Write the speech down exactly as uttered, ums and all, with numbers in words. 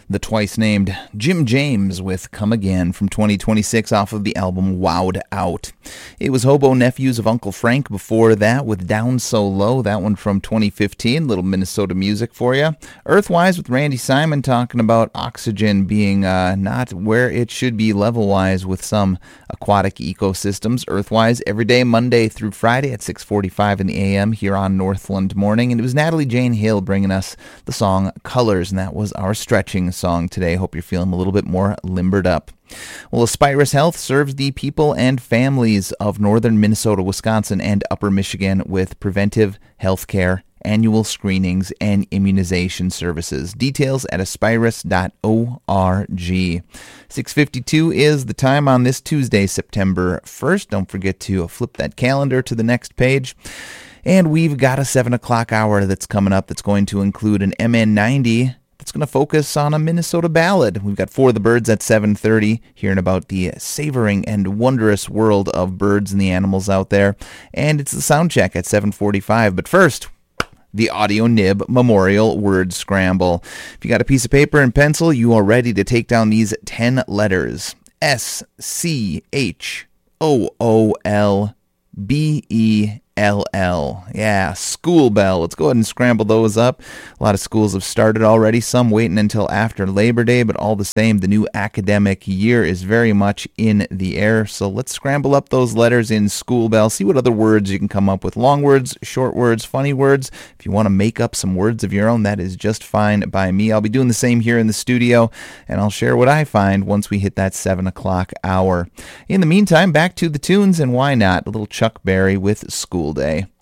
The twice-named Jim James with Come Again from twenty twenty-six off of the album Wowed Out. It was Hobo Nephews of Uncle Frank before that with Down So Low, that one from twenty fifteen, little Minnesota music for you. Earthwise with Randy Simon talking about oxygen being uh, not where it should be level-wise with some aquatic ecosystems. Earthwise every day, Monday through Friday at six forty-five in the a m here on Northland Morning. And it was Natalie Jane Hill bringing us the song Colors, and that was our stretching song today. Hope you're feeling a little bit more limbered up. Well, Aspirus Health serves the people and families of northern Minnesota, Wisconsin, and upper Michigan with preventive health care, annual screenings, and immunization services. Details at aspirus dot org. six fifty-two is the time on this Tuesday, September first. Don't forget to flip that calendar to the next page. And we've got a seven o'clock hour that's coming up that's going to include an M N ninety that's going to focus on a Minnesota ballad. We've got For the Birds at seven thirty, hearing about the savoring and wondrous world of birds and the animals out there. And it's the sound check at seven forty-five. But first, the Audio Nib Memorial Word Scramble. If you got a piece of paper and pencil, you are ready to take down these ten letters. S C H O O L B E L L. Yeah, school bell. Let's go ahead and scramble those up. A lot of schools have started already, some waiting until after Labor Day, but all the same, the new academic year is very much in the air. So let's scramble up those letters in school bell, see what other words you can come up with. Long words, short words, funny words. If you want to make up some words of your own, that is just fine by me. I'll be doing the same here in the studio, and I'll share what I find once we hit that seven o'clock hour. In the meantime, back to the tunes, and why not? A little Chuck Berry with School Day.